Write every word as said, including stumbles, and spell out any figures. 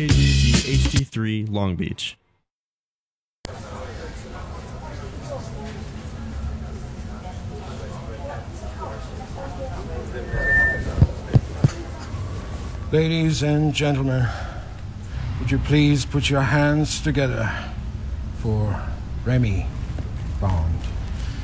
K G Z H D three Long Beach. Ladies and gentlemen, would you please put your hands together for Remy Bond?